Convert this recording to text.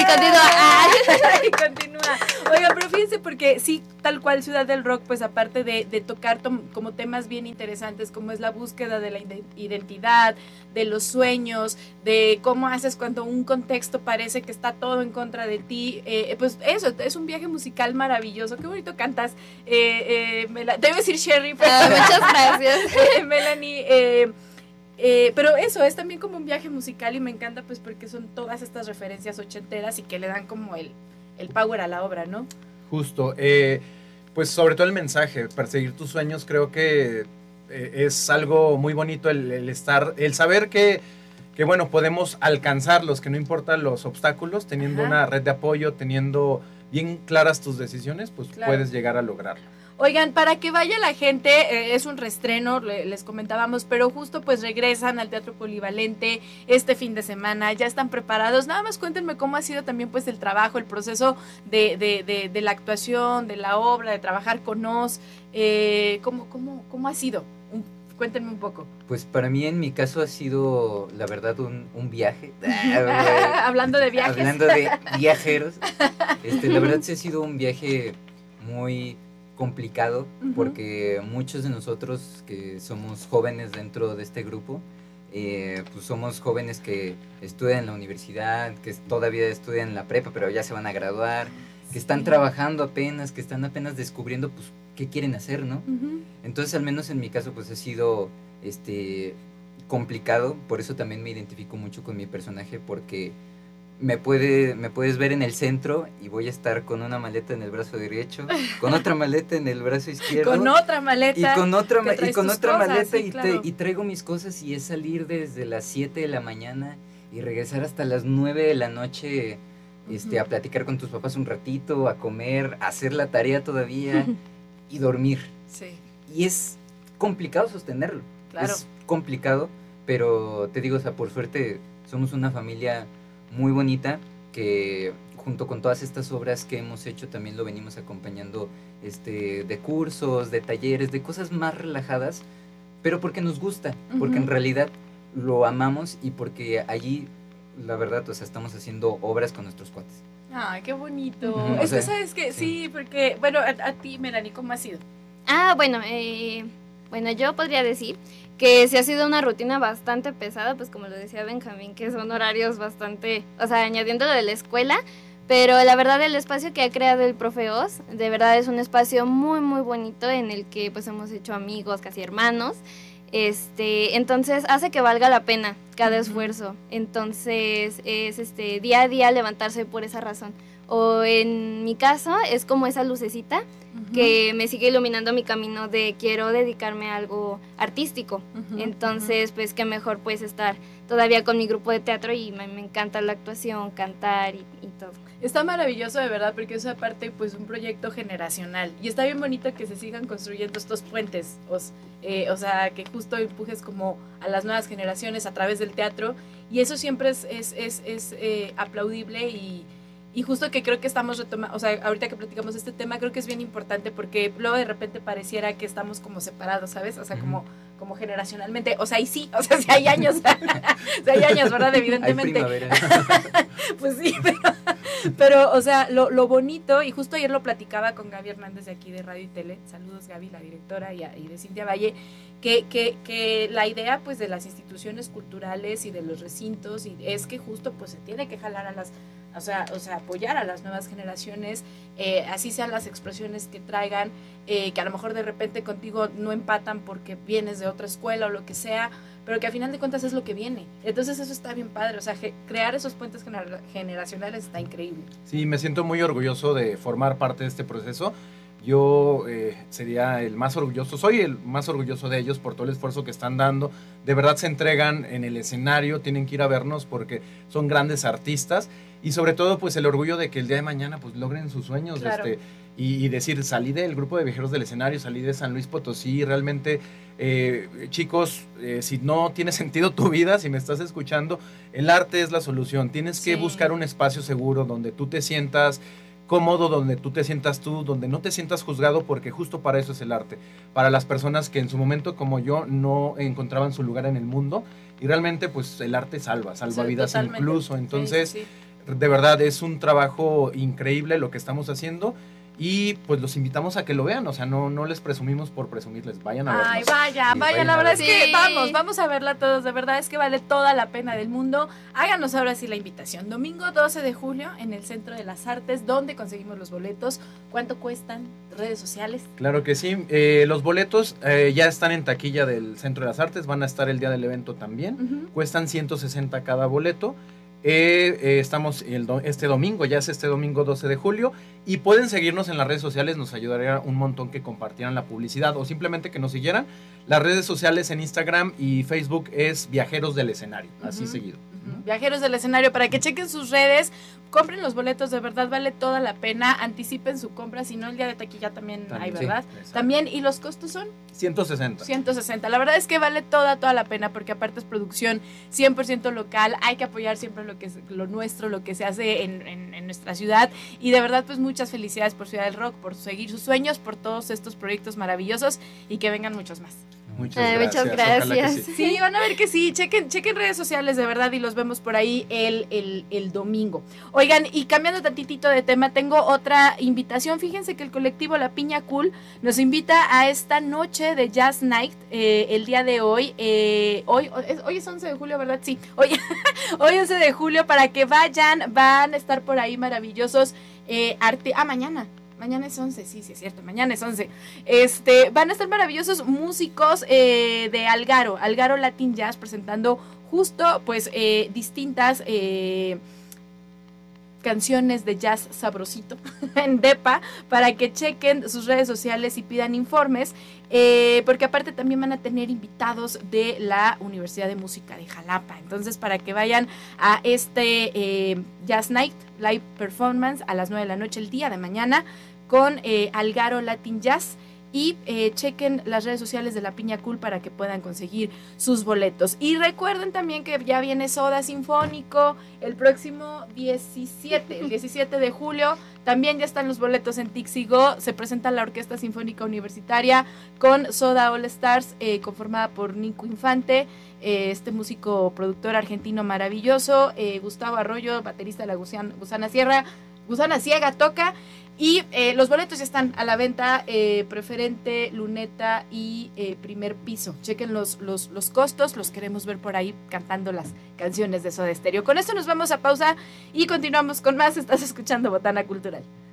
continúa. Y continúa. Oiga, pero fíjense, porque sí, tal cual Ciudad del Rock, pues aparte de tocar como temas bien interesantes, como es la búsqueda de la identidad, de los sueños, de cómo haces cuando un contexto parece que está todo en contra de ti, pues eso, es un viaje musical maravilloso. Qué bonito cantas. Debo decir Sherry, pero Muchas gracias. Melanie, pero eso es también como un viaje musical y me encanta pues porque son todas estas referencias ochenteras y que le dan como el power a la obra, ¿no? Justo, pues sobre todo el mensaje, perseguir tus sueños, creo que es algo muy bonito el saber que bueno, podemos alcanzarlos, que no importan los obstáculos, teniendo una red de apoyo, teniendo bien claras tus decisiones, pues puedes llegar a lograrlo. Oigan, para que vaya la gente, es un reestreno, les comentábamos, pero justo pues regresan al Teatro Polivalente este fin de semana, ya están preparados. Nada más cuéntenme cómo ha sido también pues el trabajo, el proceso de la actuación, de la obra, de trabajar con Oz, ¿cómo ha sido? Cuéntenme un poco. Pues para mí, en mi caso, ha sido, la verdad, un viaje. Hablando de viajes. Hablando de viajeros. La verdad sí ha sido un viaje muy complicado, porque muchos de nosotros que somos jóvenes dentro de este grupo, pues somos jóvenes que estudian en la universidad, que todavía estudian en la prepa, pero ya se van a graduar, que están trabajando apenas, que están apenas descubriendo pues qué quieren hacer, ¿no? Entonces, al menos en mi caso, pues ha sido complicado. Por eso también me identifico mucho con mi personaje, porque me puedes ver en el centro y voy a estar con una maleta en el brazo derecho, con otra maleta en el brazo izquierdo, con otra maleta y con otra cosas, maleta, sí, claro. y traigo mis cosas, y es salir desde las 7 de la mañana y regresar hasta las 9 de la noche, a platicar con tus papás un ratito, a comer, a hacer la tarea todavía y dormir. Sí. Y es complicado sostenerlo. Claro. Es complicado, pero te digo, o sea, por suerte somos una familia muy bonita, que junto con todas estas obras que hemos hecho también lo venimos acompañando de cursos, de talleres, de cosas más relajadas, pero porque nos gusta, porque en realidad lo amamos, y porque allí, la verdad, o sea, estamos haciendo obras con nuestros cuates. Ay, qué bonito. Es que sabes que sí, porque, bueno, a ti, Melanie, ¿cómo ha sido? Bueno, yo podría decir que sí ha sido una rutina bastante pesada, pues como lo decía Benjamín, que son horarios bastante, o sea, añadiendo lo de la escuela, pero la verdad el espacio que ha creado el Profe Oz, de verdad es un espacio muy, muy bonito, en el que pues hemos hecho amigos, casi hermanos, entonces hace que valga la pena cada esfuerzo. Entonces es día a día levantarse por esa razón. O en mi caso es como esa lucecita que me sigue iluminando mi camino de quiero dedicarme a algo artístico. Entonces pues qué mejor pues estar todavía con mi grupo de teatro, y me encanta la actuación, cantar y todo. Está maravilloso, de verdad, porque es aparte pues un proyecto generacional, y está bien bonito que se sigan construyendo estos puentes, o sea, que justo empujes como a las nuevas generaciones a través del teatro, y eso siempre es aplaudible, y justo que creo que estamos retomando, o sea, ahorita que platicamos este tema, creo que es bien importante, porque luego de repente pareciera que estamos como separados, ¿sabes? O sea, como generacionalmente, o sea, y sí, o sea, si hay años, ¿verdad? Evidentemente. Hay primavera. Pues sí, pero o sea, lo bonito, y justo ayer lo platicaba con Gaby Hernández de aquí de Radio y Tele, saludos Gaby, la directora, y de Cintia Valle, que la idea pues de las instituciones culturales y de los recintos es que justo pues se tiene que jalar a las, o sea apoyar a las nuevas generaciones, así sean las expresiones que traigan, que a lo mejor de repente contigo no empatan porque vienes de otra escuela o lo que sea, pero que a final de cuentas es lo que viene. Entonces eso está bien padre, o sea, crear esos puentes generacionales está increíble. Sí, me siento muy orgulloso de formar parte de este proceso. Yo sería el más orgulloso, soy el más orgulloso de ellos por todo el esfuerzo que están dando. De verdad se entregan en el escenario, tienen que ir a vernos porque son grandes artistas, y sobre todo pues el orgullo de que el día de mañana pues logren sus sueños. Claro. Y decir, salí del grupo de viajeros del escenario, salí de San Luis Potosí, realmente chicos, si no tiene sentido tu vida, si me estás escuchando, el arte es la solución. Tienes que buscar un espacio seguro donde tú te sientas cómodo, donde tú te sientas tú, donde no te sientas juzgado, porque justo para eso es el arte, para las personas que en su momento como yo no encontraban su lugar en el mundo, y realmente pues el arte salva vidas incluso. Entonces sí. de verdad es un trabajo increíble lo que estamos haciendo. Y pues los invitamos a que lo vean, o sea, no les presumimos por presumirles, vayan a verla. Ay, vaya, la verdad es que vamos a verla todos, de verdad es que vale toda la pena del mundo. Háganos ahora sí la invitación, domingo 12 de julio en el Centro de las Artes, ¿dónde conseguimos los boletos? ¿Cuánto cuestan? ¿Redes sociales? Claro que sí, los boletos ya están en taquilla del Centro de las Artes, van a estar el día del evento también, cuestan 160 cada boleto. Estamos este domingo, ya es este domingo 12 de julio, y pueden seguirnos en las redes sociales, nos ayudaría un montón que compartieran la publicidad o simplemente que nos siguieran. Las redes sociales en Instagram y Facebook es Viajeros del Escenario, así seguido. Viajeros del Escenario, para que chequen sus redes, compren los boletos, de verdad vale toda la pena, anticipen su compra, si no el día de taquilla también hay, ¿verdad? Sí, también, ¿y los costos son? 160, la verdad es que vale toda la pena, porque aparte es producción 100% local, hay que apoyar siempre lo nuestro, lo que se hace en nuestra ciudad, y de verdad pues muchas felicidades por Ciudad del Rock, por seguir sus sueños, por todos estos proyectos maravillosos, y que vengan muchos más. Muchas gracias. Sí, van a ver que sí, chequen redes sociales de verdad y los vemos por ahí el domingo. Oigan, y cambiando tantitito de tema, tengo otra invitación. Fíjense que el colectivo La Piña Cool nos invita a esta noche de Jazz Night el día de hoy. Hoy es 11 de julio, ¿verdad? Sí, hoy 11 de julio, para que vayan, van a estar por ahí maravillosos. Mañana es 11, sí, es cierto, mañana es 11. Van a estar maravillosos músicos de Algaro Latin Jazz, presentando justo, pues, distintas canciones de jazz sabrosito en Depa, para que chequen sus redes sociales y pidan informes, porque aparte también van a tener invitados de la Universidad de Música de Jalapa. Entonces, para que vayan a Jazz Night Live Performance a las 9 de la noche el día de mañana con Algaro Latin Jazz, y chequen las redes sociales de La Piña Cool para que puedan conseguir sus boletos. Y recuerden también que ya viene Soda Sinfónico el próximo 17 de julio. También ya están los boletos en Tixigo. Se presenta la Orquesta Sinfónica Universitaria con Soda All Stars, conformada por Nico Infante, este músico productor argentino maravilloso, Gustavo Arroyo, baterista de la Gusana Ciega toca. Y los boletos ya están a la venta, preferente, luneta y primer piso. Chequen los costos, los queremos ver por ahí cantando las canciones de Soda Stereo. Con esto nos vamos a pausa y continuamos con más. Estás escuchando Botana Cultural.